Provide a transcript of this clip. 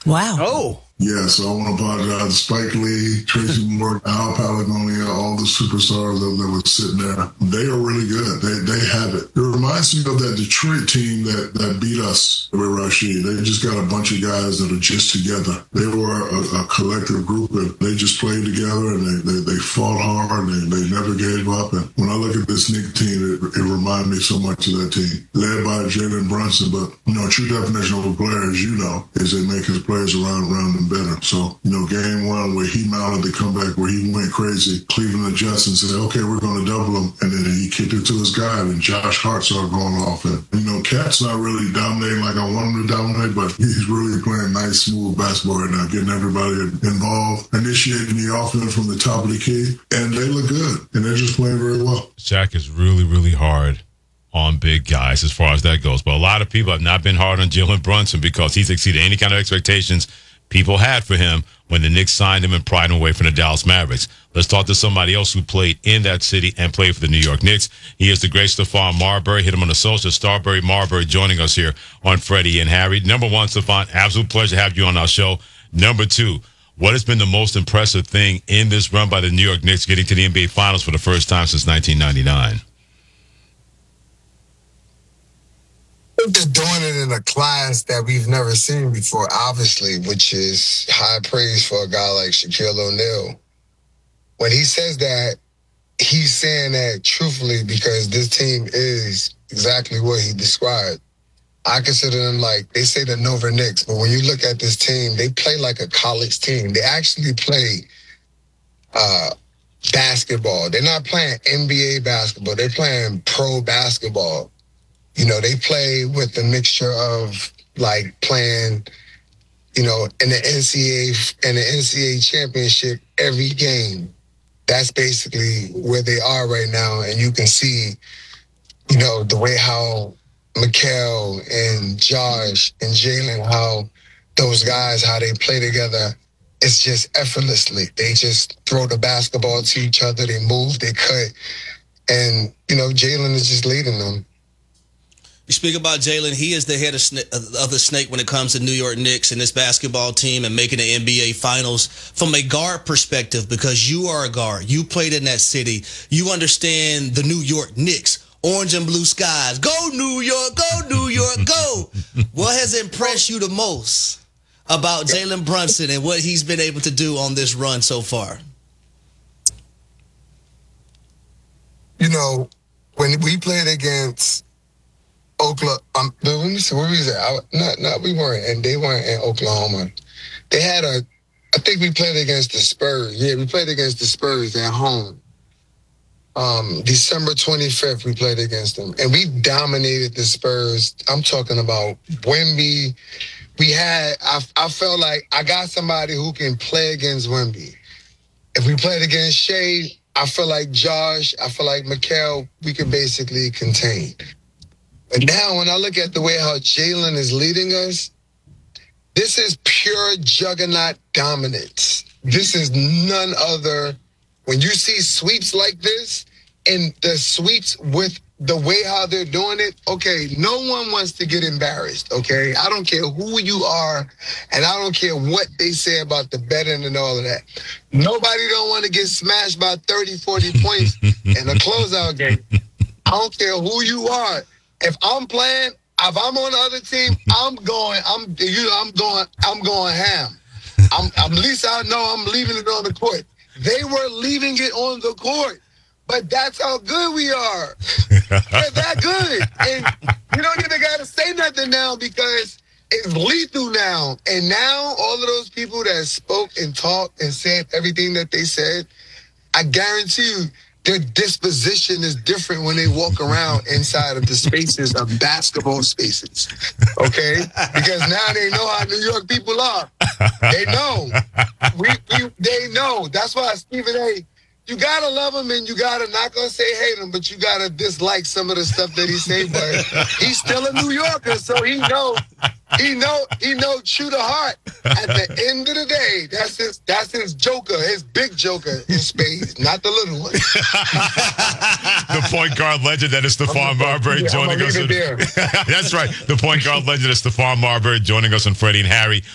Wow. Oh. Yeah, so I want to apologize to Spike Lee, Tracy Morgan, Al Patagonia, all the superstars that were sitting there. They are really good. They have it. It reminds me of that Detroit team that beat us with Rashid. They just got a bunch of guys that are just together. They were a collective group, and they just played together, and they fought hard, and they never gave up. And when I look at this Knicks team, it reminds me so much of that team, led by Jalen Brunson. But, true definition of a player, as you know, is they make his players around them better. So, game one where he mounted the comeback where he went crazy, Cleveland adjusted and said, okay, we're going to double him. And then he kicked it to his guy, and Josh Hart started going off. And, Cat's not really dominating like I want him to dominate, but he's really playing nice, smooth basketball right now, getting everybody involved, initiating the offense from the top of the key. And they look good, and they're just playing very well. Shaq is really, really hard on big guys as far as that goes. But a lot of people have not been hard on Jalen Brunson because he's exceeded any kind of expectations people had for him when the Knicks signed him and pried him away from the Dallas Mavericks. Let's talk to somebody else who played in that city and played for the New York Knicks. He is the great Stephon Marbury. Hit him on the social. Starbury Marbury joining us here on Freddie and Harry. Number one, Stephon, absolute pleasure to have you on our show. Number two, what has been the most impressive thing in this run by the New York Knicks getting to the NBA Finals for the first time since 1999? Just doing it in a class that we've never seen before, obviously, which is high praise for a guy like Shaquille O'Neal. When he says that, he's saying that truthfully because this team is exactly what he described. I consider them like, they say the Nova Knicks, but when you look at this team, they play like a college team. They actually play basketball. They're not playing NBA basketball. They're playing pro basketball. They play with a mixture of like playing, in the NCAA championship every game. That's basically where they are right now. And you can see, the way how Mikal and Josh and Jalen, how those guys, how they play together. It's just effortlessly. They just throw the basketball to each other. They move, they cut. And, Jalen is just leading them. You speak about Jalen. He is the head of the snake when it comes to New York Knicks and this basketball team and making the NBA Finals from a guard perspective, because you are a guard. You played in that city. You understand the New York Knicks, orange and blue skies. Go New York, go New York, go. What has impressed you the most about Jalen Brunson and what he's been able to do on this run so far? When we played against Oklahoma, let me see, where was it? We weren't, and they weren't in Oklahoma. They had I think we played against the Spurs. Yeah, we played against the Spurs at home. December 25th, we played against them, and we dominated the Spurs. I'm talking about Wemby. I felt like I got somebody who can play against Wemby. If we played against Shea, I feel like Josh, I feel like Mikal, we could basically contain. But now when I look at the way how Jalen is leading us, this is pure juggernaut dominance. This is none other. When you see sweeps like this, and the sweeps with the way how they're doing it, okay, no one wants to get embarrassed, okay? I don't care who you are, and I don't care what they say about the betting and all of that. Nobody don't want to get smashed by 30, 40 points in a closeout game. I don't care who you are. If I'm playing, if I'm on the other team, I'm going ham. At least I know I'm leaving it on the court. They were leaving it on the court, but that's how good we are. We're that good, and you don't even got to say nothing now because it's lethal now. And now all of those people that spoke and talked and said everything that they said, I guarantee you, their disposition is different when they walk around inside of the spaces of basketball spaces, okay? Because now they know how New York people are. They know. They know. That's why Stephen A., you got to love him and you got to, not going to say hate him, but you got to dislike some of the stuff that he say. But he's still a New Yorker, so he know true to heart. At the end of the day, that's his joker, his big joker in spades, not the little one. The point guard legend that is Stephon Marbury joining us. That's right. The point guard legend is Stephon Marbury joining us on Freddie and Harry